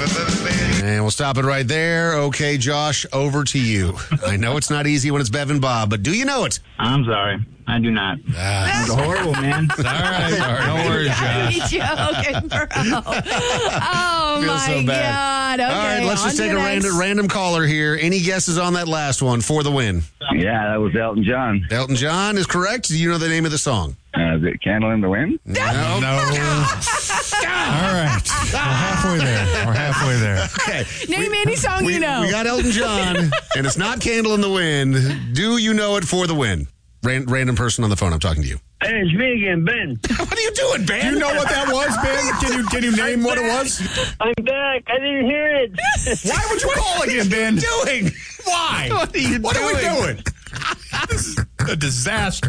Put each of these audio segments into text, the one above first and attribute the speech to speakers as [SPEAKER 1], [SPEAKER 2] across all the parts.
[SPEAKER 1] And we'll stop it right there. Okay, Josh, over to you. I know it's not easy when it's Bev and Bob, but do you know it?
[SPEAKER 2] I'm sorry. I do not. It's horrible, man.
[SPEAKER 1] All right. No worries, Josh.
[SPEAKER 3] Joking, bro. Oh,
[SPEAKER 1] Feel
[SPEAKER 3] my
[SPEAKER 1] so bad.
[SPEAKER 3] God. Okay,
[SPEAKER 1] All right, let's just take a random caller here. Any guesses on that last one for the win?
[SPEAKER 2] Yeah, that was Elton John.
[SPEAKER 1] Elton John is correct. Do you know the name of the song?
[SPEAKER 2] Is it Candle in the Wind?
[SPEAKER 1] No.
[SPEAKER 4] All right. We're halfway there.
[SPEAKER 1] Okay.
[SPEAKER 3] Name any song you know.
[SPEAKER 1] We got Elton John, and it's not Candle in the Wind. Do you know it for the win? Random person on the phone. I'm talking to you.
[SPEAKER 2] Hey, it's me again, Ben.
[SPEAKER 1] What are you doing, Ben?
[SPEAKER 4] Do you know what that was, Ben? Can you name what it was?
[SPEAKER 2] I'm back. I didn't hear it.
[SPEAKER 4] Why would you call again, Ben?
[SPEAKER 1] doing?
[SPEAKER 4] Why?
[SPEAKER 1] What are you
[SPEAKER 4] What
[SPEAKER 1] doing?
[SPEAKER 4] are we doing? This is a disaster.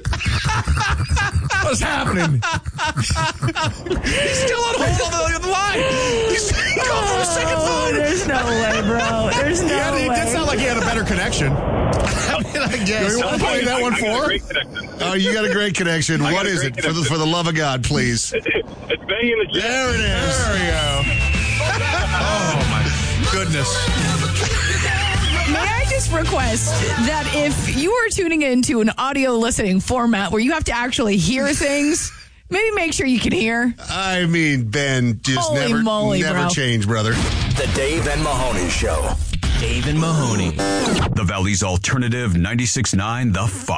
[SPEAKER 4] What's happening?
[SPEAKER 1] He's still on hold on the line. He's going for a second phone.
[SPEAKER 3] There's no way, bro. There's no way.
[SPEAKER 4] It did sound like he had a better connection.
[SPEAKER 1] I guess.
[SPEAKER 4] You want to play that one for?
[SPEAKER 1] Oh, you got a great connection. What is it? For the love of God, please.
[SPEAKER 2] It's banging the jet.
[SPEAKER 1] There it is.
[SPEAKER 4] There we go. Oh, my goodness.
[SPEAKER 3] May I just request that if you are tuning into an audio listening format where you have to actually hear things, maybe make sure you can hear.
[SPEAKER 1] I mean, Ben, just
[SPEAKER 3] Holy
[SPEAKER 1] never
[SPEAKER 3] moly, bro.
[SPEAKER 1] change, brother.
[SPEAKER 5] The Dave and Mahoney Show.
[SPEAKER 6] Dave and Mahoney.
[SPEAKER 5] The Valley's Alternative 96.9 The Fox.